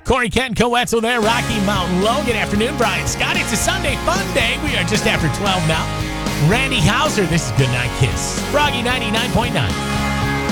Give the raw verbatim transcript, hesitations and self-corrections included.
Corey Kent, Coetzel there, Rocky Mountain Low. Good afternoon, Brian Scott. It's a Sunday fun day. We are just after twelve now. Randy Hauser, this is Goodnight Kiss. Froggy ninety-nine point nine.